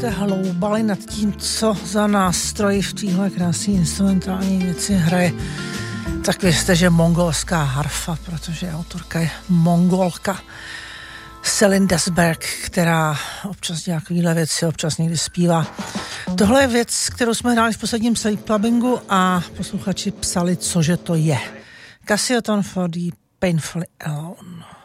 se hloubali nad tím, co za nástroj v téhle krásné instrumentální věci hraje, tak věřte, že mongolská harfa, protože autorka je Mongolka Selin Desberg, která občas dělá takovýhle věci, občas někdy zpívá. Tohle je věc, kterou jsme hráli v posledním sleep clubbingu a posluchači psali, cože to je. Cassio for the Painfully Alone.